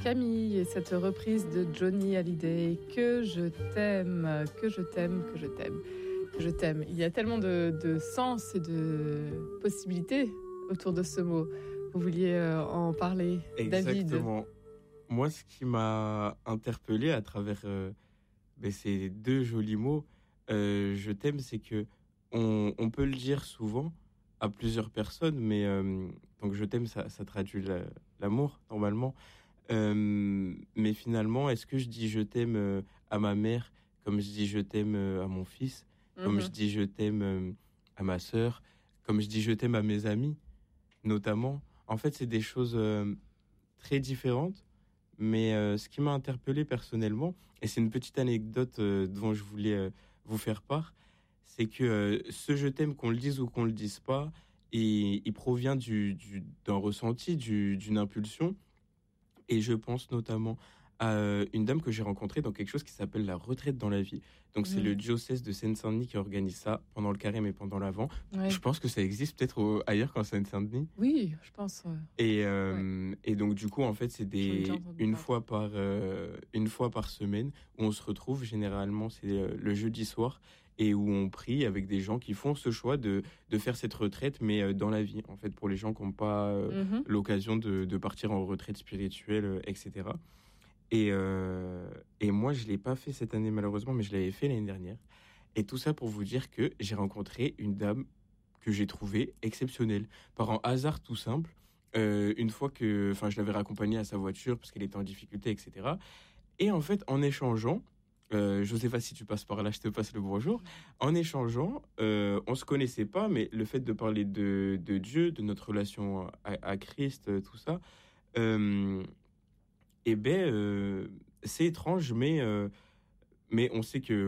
Camille et cette reprise de Johnny Hallyday, que je t'aime, que je t'aime, que je t'aime, que je t'aime. Il y a tellement de sens et de possibilités autour de ce mot. Vous vouliez en parler, David? Exactement. Moi, ce qui m'a interpellé à travers ces deux jolis mots, je t'aime, c'est que on peut le dire souvent à plusieurs personnes, mais donc je t'aime, ça traduit l'amour normalement. Mais finalement, est-ce que je dis je t'aime à ma mère comme je dis je t'aime à mon fils, comme je dis je t'aime à ma sœur, comme je dis je t'aime à mes amis, notamment. En fait, c'est des choses très différentes, mais ce qui m'a interpellé personnellement, et c'est une petite anecdote dont je voulais vous faire part, c'est que ce je t'aime, qu'on le dise ou qu'on le dise pas, il provient d'un ressenti, d'une impulsion. Et je pense notamment à une dame que j'ai rencontrée dans quelque chose qui s'appelle la retraite dans la vie. Donc c'est le diocèse de Seine-Saint-Denis qui organise ça pendant le carême et pendant l'Avent. Ouais. Je pense que ça existe peut-être ailleurs qu'en Seine-Saint-Denis. Oui, je pense. Et donc du coup en fait c'est une fois par semaine où on se retrouve. Généralement c'est le jeudi soir et où on prie avec des gens qui font ce choix de faire cette retraite, mais dans la vie, en fait, pour les gens qui n'ont pas l'occasion de partir en retraite spirituelle, etc. Et moi, je ne l'ai pas fait cette année, malheureusement, mais je l'avais fait l'année dernière. Et tout ça pour vous dire que j'ai rencontré une dame que j'ai trouvée exceptionnelle, par un hasard tout simple. Une fois que je l'avais raccompagnée à sa voiture, parce qu'elle était en difficulté, etc. Et en fait, en échangeant, Josépha, si tu passes par là, je te passe le bonjour. En échangeant, on se connaissait pas, mais le fait de parler de Dieu, de notre relation à Christ, tout ça, c'est étrange, mais on sait que,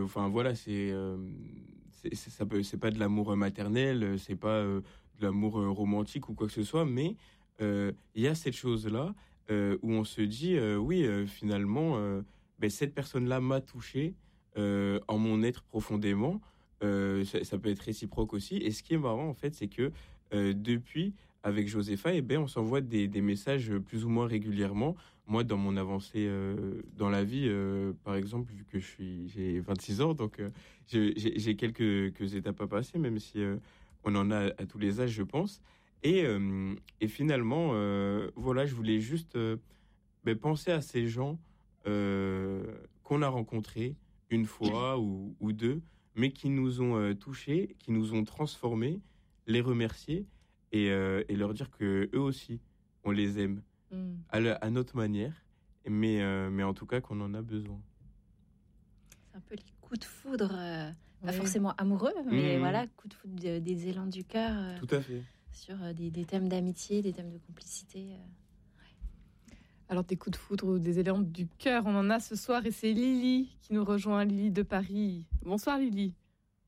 c'est pas de l'amour maternel, c'est pas de l'amour romantique ou quoi que ce soit, mais il y a cette chose-là où on se dit, finalement. Cette personne-là m'a touché en mon être profondément. Ça peut être réciproque aussi. Et ce qui est marrant, en fait, c'est que depuis, avec Josépha, on s'envoie des messages plus ou moins régulièrement. Moi, dans mon avancée dans la vie, par exemple, vu que j'ai 26 ans, donc j'ai quelques étapes à passer, même si on en a à tous les âges, je pense. Et finalement, je voulais juste penser à ces gens qu'on a rencontrés une fois ou deux, mais qui nous ont touchés, qui nous ont transformés, les remercier et leur dire que eux aussi, on les aime à notre manière, mais en tout cas qu'on en a besoin. C'est un peu les coups de foudre, pas forcément amoureux, mais voilà, coups de foudre des élans du cœur. Tout à fait. Sur des thèmes d'amitié, des thèmes de complicité. Alors, des coups de foudre ou des élans du cœur, on en a ce soir et c'est Lily qui nous rejoint, Lily de Paris. Bonsoir Lily.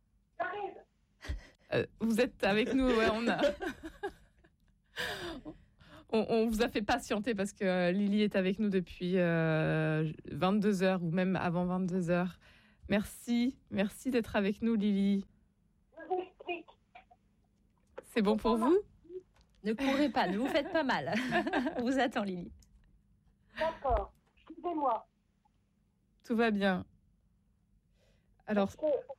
Vous êtes avec nous, on a... on vous a fait patienter parce que Lily est avec nous depuis 22h ou même avant 22h. Merci d'être avec nous Lily. C'est bon pour vous ? Ne courez pas, ne vous faites pas mal. On vous attend Lily. D'accord, excusez-moi. Tout va bien. Alors...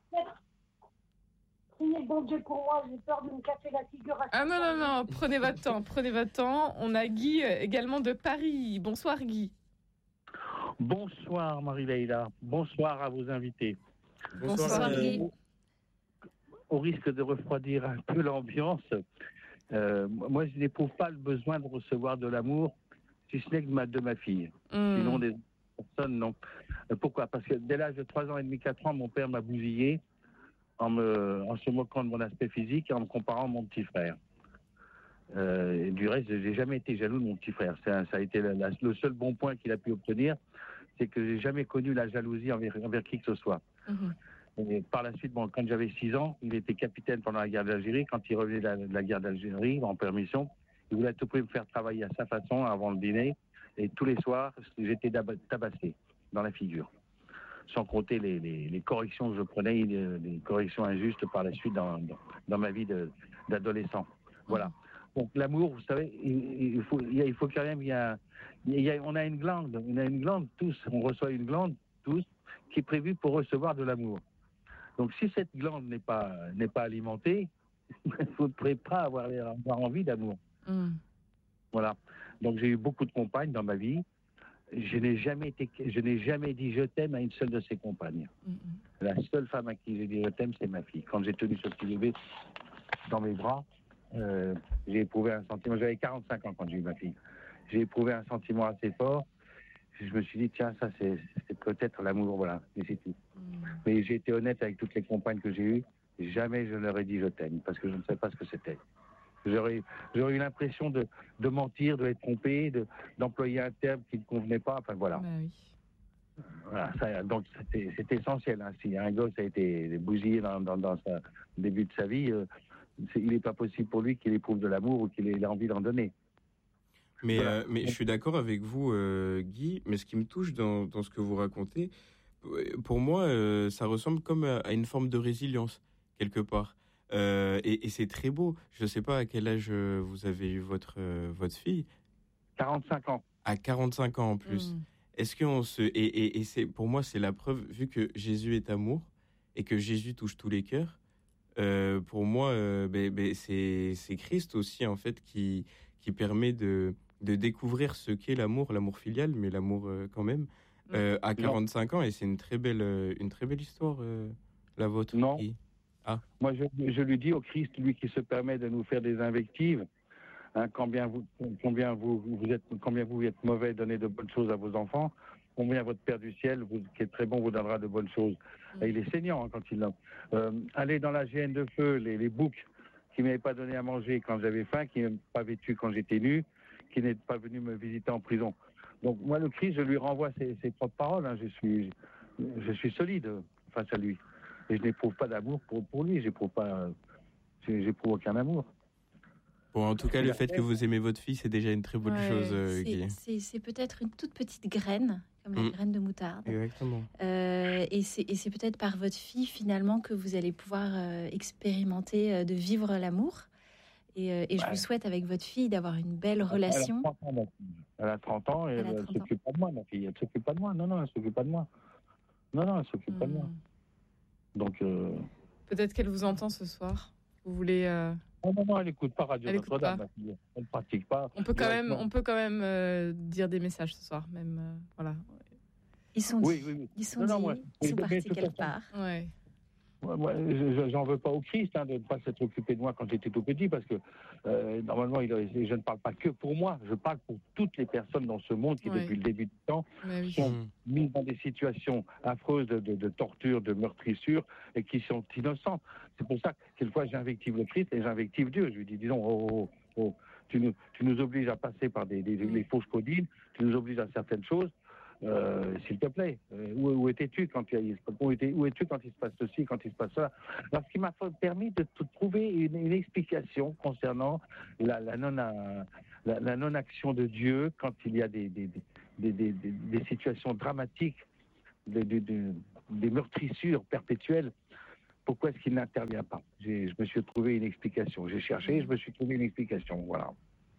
Priez bon Dieu pour moi, j'ai peur de me casser la figure. Ah non, prenez votre temps. On a Guy également de Paris. Bonsoir Guy. Bonsoir Marie-Leïla, bonsoir à vos invités. Bonsoir Guy. Au risque de refroidir un peu l'ambiance, moi je n'éprouve pas le besoin de recevoir de l'amour, si ce n'est que de ma fille. Sinon des personnes, non. Pourquoi ? Parce que dès l'âge de 3 ans et demi, 4 ans, mon père m'a bousillé en se moquant de mon aspect physique et en me comparant à mon petit frère. Et du reste, j'ai jamais été jaloux de mon petit frère. Ça a été le seul bon point qu'il a pu obtenir, c'est que j'ai jamais connu la jalousie envers qui que ce soit. Et par la suite, quand j'avais 6 ans, il était capitaine pendant la guerre d'Algérie. Quand il revenait de la guerre d'Algérie, en permission, il voulait à tout prix me faire travailler à sa façon avant le dîner. Et tous les soirs, j'étais tabassé dans la figure. Sans compter les corrections que je prenais, les corrections injustes par la suite dans ma vie d'adolescent. Voilà. Donc l'amour, vous savez, il faut quand même, on a une glande tous, on reçoit une glande tous qui est prévue pour recevoir de l'amour. Donc si cette glande n'est pas alimentée, il ne faudrait pas avoir envie d'amour. Voilà. Donc j'ai eu beaucoup de compagnes dans ma vie. Je n'ai jamais dit je t'aime à une seule de ces compagnes. La seule femme à qui j'ai dit je t'aime, c'est ma fille. Quand j'ai tenu ce petit bébé dans mes bras, j'ai éprouvé un sentiment. J'avais 45 ans quand j'ai eu ma fille. J'ai éprouvé un sentiment assez fort. Je me suis dit, tiens, ça c'est peut-être l'amour, voilà, et c'est tout. Mais j'ai été honnête avec toutes les compagnes que j'ai eues. Jamais je leur ai dit je t'aime, parce que je ne savais pas ce que c'était. J'aurais eu l'impression de mentir, de être trompé, d'employer un terme qui ne convenait pas. Enfin voilà. Bah oui. Voilà, donc c'est essentiel. Hein. Si un gosse a été bousillé dans le début de sa vie, il n'est pas possible pour lui qu'il éprouve de l'amour ou qu'il ait envie d'en donner. Mais, Voilà. mais je suis d'accord avec vous, Guy, mais ce qui me touche dans ce que vous racontez, pour moi, ça ressemble comme à une forme de résilience, quelque part. Et c'est très beau. Je ne sais pas à quel âge vous avez eu votre fille. 45 ans. À 45 ans en plus. Est-ce qu'on se... Et c'est, pour moi, c'est la preuve, vu que Jésus est amour et que Jésus touche tous les cœurs, pour moi, c'est Christ aussi, en fait, qui permet de découvrir ce qu'est l'amour filial, mais l'amour quand même, à 45 ans. Et c'est une très belle histoire, la vôtre. Non. Guy. Ah. Moi, je lui dis au Christ, lui qui se permet de nous faire des invectives, hein, combien vous êtes mauvais, donnez de bonnes choses à vos enfants, combien votre Père du ciel, qui est très bon, vous donnera de bonnes choses. Et il est saignant, hein, quand il l'a. Aller dans la GN de feu, les boucs qui ne m'avaient pas donné à manger quand j'avais faim, qui ne m'avaient pas vêtu quand j'étais nu, qui n'étaient pas venus me visiter en prison. Donc moi, le Christ, je lui renvoie ses propres paroles. Hein. Je suis solide face à lui. Et je n'éprouve pas d'amour pour lui. J'éprouve aucun amour. Bon, en tout cas, le fait que vous aimez votre fille, c'est déjà une très bonne chose, Guy. C'est peut-être une toute petite graine, comme la graine de moutarde. Exactement. Et c'est peut-être par votre fille, finalement, que vous allez pouvoir expérimenter de vivre l'amour. Et je vous souhaite, avec votre fille, d'avoir une belle relation. Elle a 30 ans et elle ne s'occupe pas de moi, ma fille. Elle ne s'occupe pas de moi. Non, elle ne s'occupe pas de moi. Non, elle ne s'occupe pas de moi. Donc, peut-être qu'elle vous entend ce soir. Vous voulez... Non, elle n'écoute pas Radio Notre-Dame, ma fille. Elle ne pratique pas. On peut quand même dire des messages ce soir, même. Voilà. Ils sont partis quelque part. Ouais. Moi, j'en veux pas au Christ de ne pas s'être occupé de moi quand j'étais tout petit, parce que normalement, je ne parle pas que pour moi, je parle pour toutes les personnes dans ce monde qui, depuis le début du temps, sont mises dans des situations affreuses de torture, de meurtrissure, et qui sont innocentes. C'est pour ça que quelquefois j'invective le Christ et j'invective Dieu. Je lui dis, disons, tu nous obliges à passer par les fausses codines, tu nous obliges à certaines choses. S'il te plaît, où étais-tu quand où es-tu quand il se passe ceci, quand il se passe ça? Alors, ce qui m'a permis de trouver une explication concernant la non-action de Dieu quand il y a des situations dramatiques, des meurtrissures perpétuelles. Pourquoi est-ce qu'il n'intervient pas? Je me suis trouvé une explication. J'ai cherché, je me suis trouvé une explication. Voilà.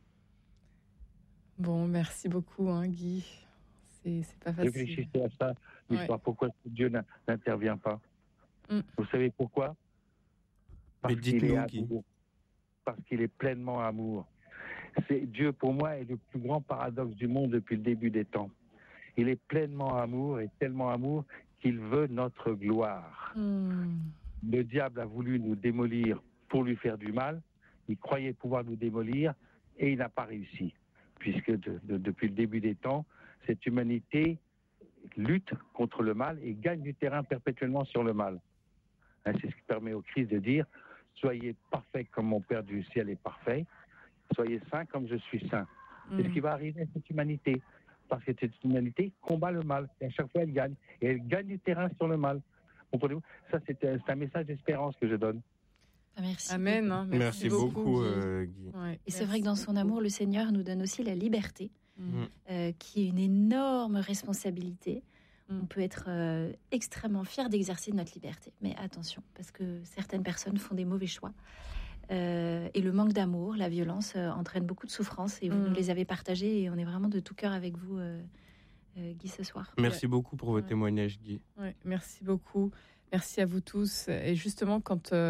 Bon, merci beaucoup, Guy. C'est pas facile. Réfléchissez à ça, l'histoire. Pourquoi Dieu n'intervient pas? Vous savez pourquoi? Parce qu'il est amour. Parce qu'il est pleinement amour. Dieu, pour moi, est le plus grand paradoxe du monde depuis le début des temps. Il est pleinement amour et tellement amour qu'il veut notre gloire. Le diable a voulu nous démolir pour lui faire du mal. Il croyait pouvoir nous démolir et il n'a pas réussi. Puisque depuis le début des temps, cette humanité lutte contre le mal et gagne du terrain perpétuellement sur le mal. C'est ce qui permet au Christ de dire « Soyez parfaits comme mon Père du ciel est parfait, soyez saints comme je suis saint ». C'est ce qui va arriver à cette humanité, parce que cette humanité combat le mal, et à chaque fois elle gagne, et elle gagne du terrain sur le mal. Comprenez-vous? Ça, c'est un message d'espérance que je donne. Merci. Amen. Merci beaucoup, Guy. Ouais, et c'est vrai que dans son amour, le Seigneur nous donne aussi la liberté, qui est une énorme responsabilité. On peut être extrêmement fier d'exercer notre liberté. Mais attention, parce que certaines personnes font des mauvais choix. Et le manque d'amour, la violence entraîne beaucoup de souffrances. Et vous nous les avez partagées et on est vraiment de tout cœur avec vous, Guy, ce soir. Merci beaucoup pour vos témoignages, Guy. Ouais, merci beaucoup. Merci à vous tous. Et justement, quand ça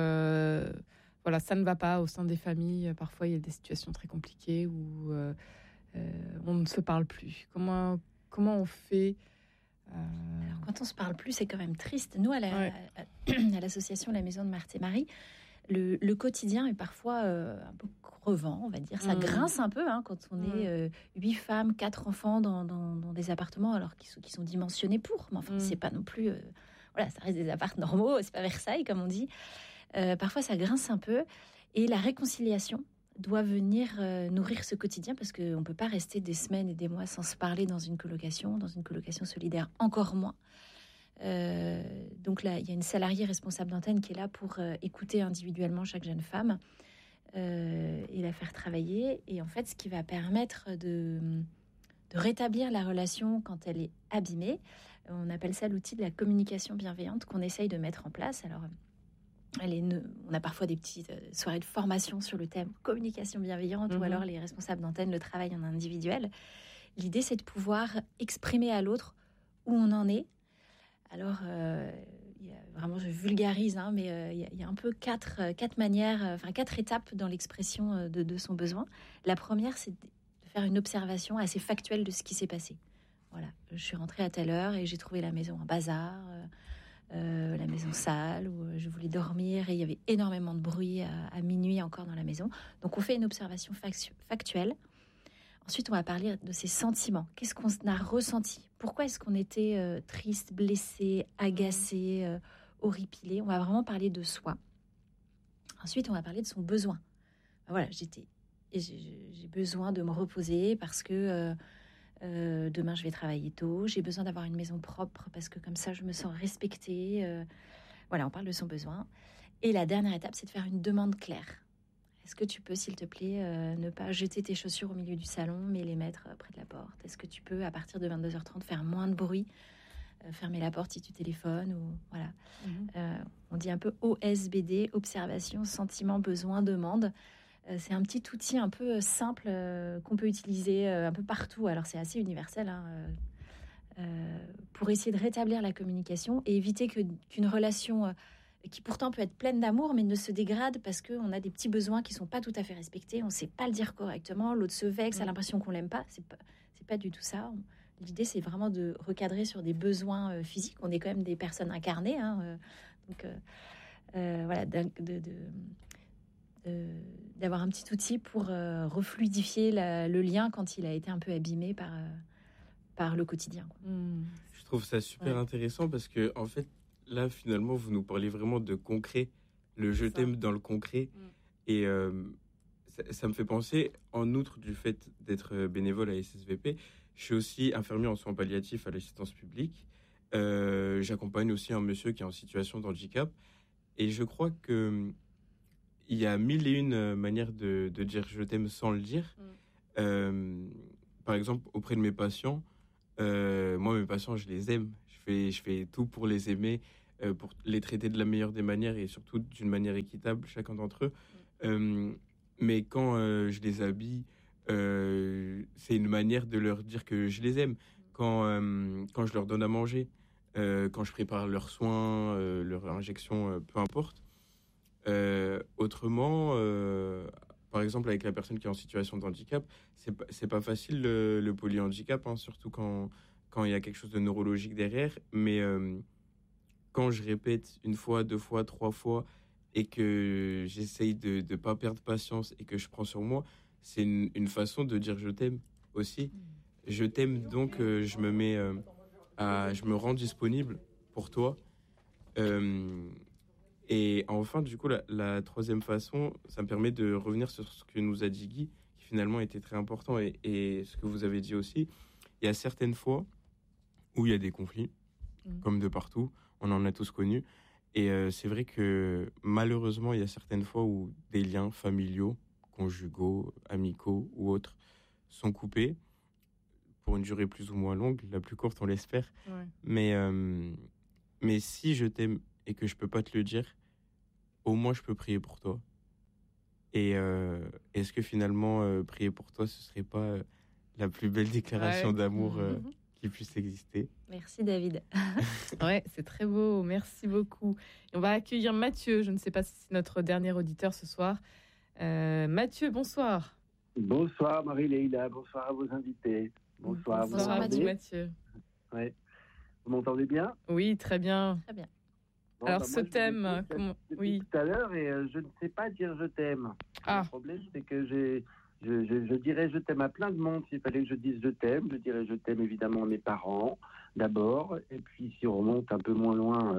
ne va pas au sein des familles, parfois il y a des situations très compliquées où on ne se parle plus. Comment on fait Alors, quand on se parle plus, c'est quand même triste. Nous, à l'association La Maison de Marthe et Marie, le quotidien est parfois un peu crevant, on va dire. Ça grince un peu quand on est 8 femmes, 4 enfants dans des appartements, alors qui sont dimensionnés pour. Mais enfin, c'est pas non plus... ça reste des apparts normaux, c'est pas Versailles, comme on dit. Parfois, ça grince un peu. Et la réconciliation doit venir nourrir ce quotidien, parce qu'on ne peut pas rester des semaines et des mois sans se parler dans une colocation solidaire, encore moins. Donc là, il y a une salariée responsable d'antenne qui est là pour écouter individuellement chaque jeune femme et la faire travailler. Et en fait, ce qui va permettre de rétablir la relation quand elle est abîmée, on appelle ça l'outil de la communication bienveillante qu'on essaye de mettre en place. Alors, on a parfois des petites soirées de formation sur le thème communication bienveillante, ou alors les responsables d'antenne le travaillent en individuel. L'idée, c'est de pouvoir exprimer à l'autre où on en est. Alors, vraiment, je vulgarise, mais il y a un peu quatre manières, 4 étapes dans l'expression de son besoin. La première, c'est de faire une observation assez factuelle de ce qui s'est passé. Voilà, je suis rentrée à telle heure et j'ai trouvé la maison en bazar, la maison sale, où je voulais dormir et il y avait énormément de bruit à minuit encore dans la maison. Donc, on fait une observation factuelle. Ensuite, on va parler de ses sentiments. Qu'est-ce qu'on a ressenti? Pourquoi est-ce qu'on était triste, blessé, agacé, horripilé? On va vraiment parler de soi. Ensuite, on va parler de son besoin. Voilà, j'ai besoin de me reposer parce que demain, je vais travailler tôt. J'ai besoin d'avoir une maison propre parce que comme ça, je me sens respectée. Voilà, on parle de son besoin. Et la dernière étape, c'est de faire une demande claire. Est-ce que tu peux, s'il te plaît, ne pas jeter tes chaussures au milieu du salon, mais les mettre près de la porte? Est-ce que tu peux, à partir de 22h30, faire moins de bruit, fermer la porte si tu téléphones, ou voilà. On dit un peu OSBD, observation, sentiment, besoin, demande. C'est un petit outil un peu simple qu'on peut utiliser un peu partout. Alors, c'est assez universel pour essayer de rétablir la communication et éviter qu'une relation... qui pourtant peut être pleine d'amour, mais ne se dégrade parce qu'on a des petits besoins qui ne sont pas tout à fait respectés, on ne sait pas le dire correctement, l'autre se vexe, a l'impression qu'on ne l'aime pas. C'est pas du tout ça. L'idée, c'est vraiment de recadrer sur des besoins physiques. On est quand même des personnes incarnées. Donc, voilà, d'avoir un petit outil pour refluidifier le lien quand il a été un peu abîmé par le quotidien. Je trouve ça super intéressant parce que, en fait, là, finalement, vous nous parlez vraiment de concret, le je t'aime dans le concret. Et ça me fait penser, en outre du fait d'être bénévole à SSVP, je suis aussi infirmier en soins palliatifs à l'assistance publique. J'accompagne aussi un monsieur qui est en situation de handicap. Et je crois qu'il y a 1001 manières de dire je t'aime sans le dire. Par exemple, auprès de mes patients, moi, mes patients, je les aime. Je fais tout pour les aimer, pour les traiter de la meilleure des manières et surtout d'une manière équitable, chacun d'entre eux. Mais quand je les habille, c'est une manière de leur dire que je les aime. Quand je leur donne à manger, quand je prépare leurs soins, leurs injections, peu importe. Autrement, par exemple, avec la personne qui est en situation de handicap, c'est pas facile le polyhandicap, surtout quand il y a quelque chose de neurologique derrière. Mais quand je répète 1 fois, 2 fois, 3 fois et que j'essaye de ne pas perdre patience et que je prends sur moi, c'est une façon de dire je t'aime aussi. Je t'aime, donc je me rends disponible pour toi. Et enfin, du coup, la troisième façon, ça me permet de revenir sur ce que nous a dit Guy, qui finalement était très important, et ce que vous avez dit aussi. Il y a certaines fois où il y a des conflits, comme de partout, on en a tous connu. Et c'est vrai que malheureusement, il y a certaines fois où des liens familiaux, conjugaux, amicaux ou autres sont coupés pour une durée plus ou moins longue, la plus courte, on l'espère. Mais si je t'aime et que je peux pas te le dire, au moins je peux prier pour toi. Et est-ce que finalement, prier pour toi, ce serait pas la plus belle déclaration d'amour qui puisse exister? Merci David. Ouais, c'est très beau, merci beaucoup. Et on va accueillir Mathieu, je ne sais pas si c'est notre dernier auditeur ce soir. Mathieu, bonsoir. Bonsoir Marie-Leïla, bonsoir à vos invités. Bonsoir. Bonsoir Mathieu. Ouais. Vous m'entendez bien? Oui, très bien. Très bien. Bon, Alors moi, ce thème, depuis tout à l'heure et je ne sais pas dire je t'aime. Ah. Le problème, c'est que je dirais je t'aime à plein de monde. S'il fallait que je dise je t'aime, je dirais je t'aime évidemment à mes parents d'abord. Et puis si on remonte un peu moins loin,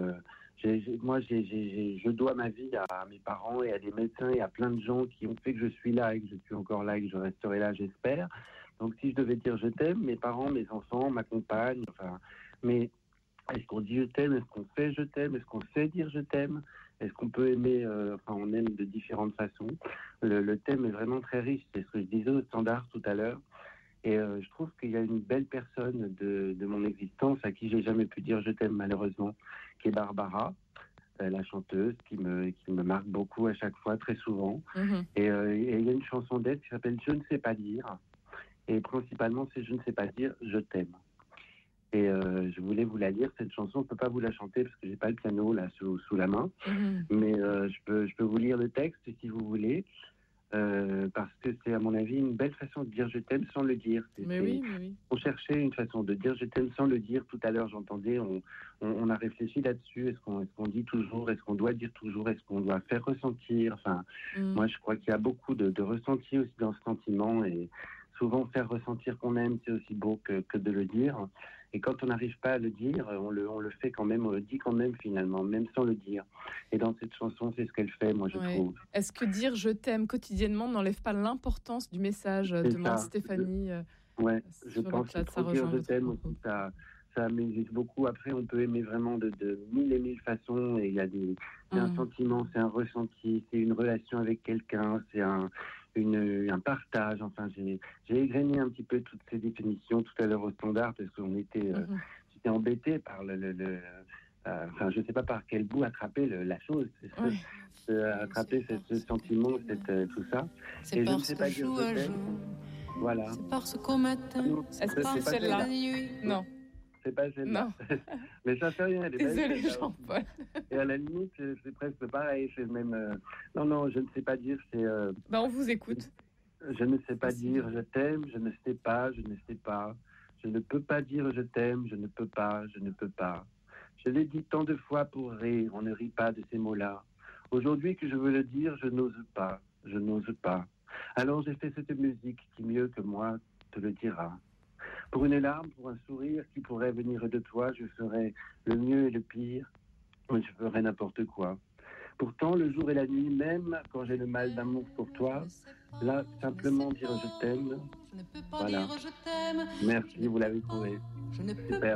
je dois ma vie à mes parents et à des médecins et à plein de gens qui ont fait que je suis là et que je suis encore là et que je resterai là, j'espère. Donc si je devais dire je t'aime, mes parents, mes enfants, ma compagne, enfin, mais est-ce qu'on dit je t'aime? Est-ce qu'on fait je t'aime? Est-ce qu'on sait dire je t'aime? Est-ce qu'on peut aimer? On aime de différentes façons. Le thème est vraiment très riche. C'est ce que je disais au standard tout à l'heure. Et je trouve qu'il y a une belle personne de mon existence à qui j'ai jamais pu dire je t'aime malheureusement, qui est Barbara, la chanteuse, qui me marque beaucoup à chaque fois, très souvent. Et il y a une chanson d'elle qui s'appelle Je ne sais pas dire. Et principalement, c'est Je ne sais pas dire je t'aime. Et je voulais vous la lire, cette chanson. On ne peut pas vous la chanter parce que j'ai pas le piano là sous la main. Mais je peux vous lire le texte si vous voulez. Parce que c'est à mon avis une belle façon de dire je t'aime sans le dire. Mais oui. On cherchait une façon de dire je t'aime sans le dire. Tout à l'heure j'entendais, on a réfléchi là-dessus. Est-ce qu'on dit toujours? Est-ce qu'on doit dire toujours? Est-ce qu'on doit faire ressentir? Enfin, moi je crois qu'il y a beaucoup de ressenti aussi dans ce sentiment. Et souvent faire ressentir qu'on aime, c'est aussi beau que de le dire. Et quand on n'arrive pas à le dire, on le fait quand même, on le dit quand même finalement, même sans le dire. Et dans cette chanson, c'est ce qu'elle fait, moi je trouve. Est-ce que dire je t'aime quotidiennement n'enlève pas l'importance du message? Demande Stéphanie. Je pense qu'il faut dire je t'aime aussi, ça m'existe beaucoup. Après, on peut aimer vraiment de mille et mille façons. Et il y a c'est un sentiment, c'est un ressenti, c'est une relation avec quelqu'un, c'est un partage. Enfin, j'ai égrené un petit peu toutes ces définitions tout à l'heure au standard parce qu'on était, j'étais embêté par je ne sais pas par quel bout attraper la chose, attraper ce sentiment, tout ça. C'est et parce je ne sais pas que dire je t'aime. Voilà. C'est parce qu'au matin. Est-ce que c'est celle-là? Non. C'est pas celle-là. Non. Mais ça fait rien. Désolée, Jean-Paul. Et à la limite, c'est presque pareil. C'est même. Non, je ne sais pas dire. C'est. On vous écoute. Je ne sais pas dire je t'aime. Je ne sais pas. Je ne sais pas. Je ne peux pas dire je t'aime. Je ne peux pas. Je ne peux pas. Je l'ai dit tant de fois pour rire. On ne rit pas de ces mots-là. Aujourd'hui que je veux le dire, je n'ose pas. Je n'ose pas. Alors j'ai fait cette musique qui mieux que moi te le dira. Pour une larme, pour un sourire qui pourrait venir de toi, je ferais le mieux et le pire, mais je ferais n'importe quoi. Pourtant, le jour et la nuit, même quand j'ai le mal d'amour pour toi, là, simplement dire je t'aime, voilà. Merci, vous l'avez trouvé. Super.